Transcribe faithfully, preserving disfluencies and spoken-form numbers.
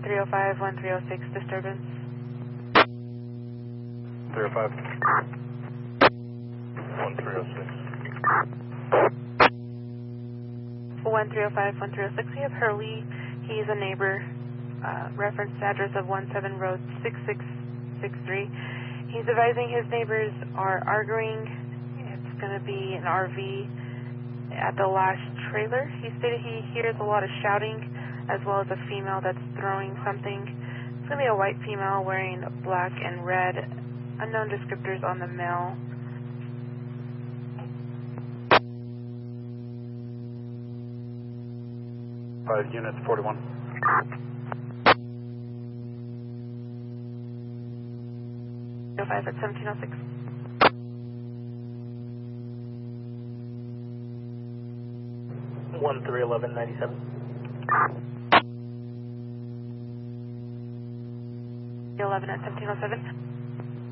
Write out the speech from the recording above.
three oh five, one three oh six, disturbance. three oh five. one three oh six. one three oh five, one three oh six, we have Hurley. He's a neighbor. Uh, reference address of one seven Road six six six three. He's advising his neighbors are arguing. It's going to be an R V at the last trailer. He stated he hears a lot of shouting, as well as a female that's throwing something. It's going to be a white female wearing black and red. Unknown descriptors on the male. Five units, forty-one. oh five at seventeen oh six. one three eleven ninety-seven. eleven at seventeen oh seven.